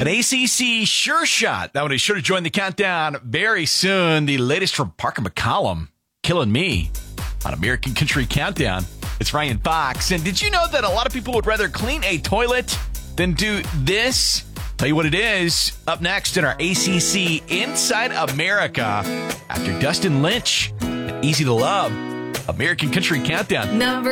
An ACC sure shot. That one is sure to join the countdown very soon. The latest from Parker McCollum, Killing Me on American Country Countdown. It's Ryan Fox. And did you know that a lot of people would rather clean a toilet than do this? Tell you what it is up next in our ACC Inside America after Dustin Lynch and Easy to Love. American Country Countdown. Number